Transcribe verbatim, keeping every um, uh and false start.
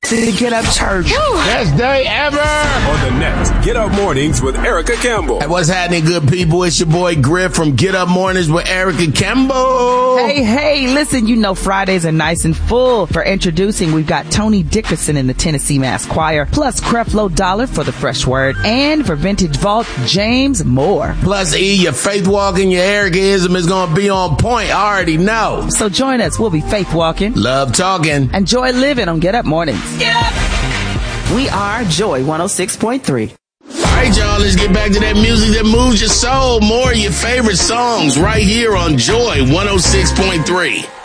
the Get Up Church. Best day ever. On the next Get Up Mornings with Erica Campbell. Hey, what's happening, good people? It's your boy Griff from Get Up Mornings with Erica Campbell. Hey, hey, listen, you know Fridays are nice and full. For introducing, we've got Tony Dickerson in the Tennessee Mass Choir, plus Creflo Dollar for the Fresh Word, and for Vintage Vault, James Moore. Plus, E, your faith walking, your Ericaism is going to be on point. I already know. So join us. We'll be faith walking, love talking, and joy living on Get Up Mornings. Get up! We are Joy one oh six point three. All right, y'all, let's get back to that music that moves your soul. More of your favorite songs right here on Joy one oh six point three.